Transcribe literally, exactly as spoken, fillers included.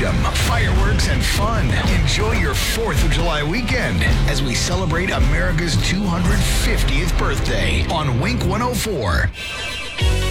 freedom, fireworks, and fun. Enjoy your fourth of July weekend as we celebrate America's two hundred fiftieth birthday on Wink one oh four.